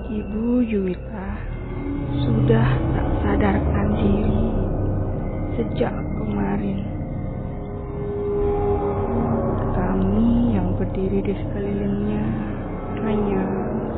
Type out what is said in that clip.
Ibu Juwita sudah tak sadarkan diri sejak kemarin. Kami yang berdiri di sekelilingnya hanya